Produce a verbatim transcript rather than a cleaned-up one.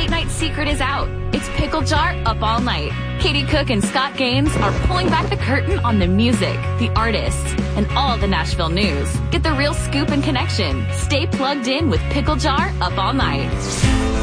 late night secret is out. It's Pickle Jar Up All Night. Katie Cook and Scott Gaines are pulling back the curtain on the music, the artists, and all the Nashville news. Get the real scoop and connection. Stay plugged in with Pickle Jar Up All Night.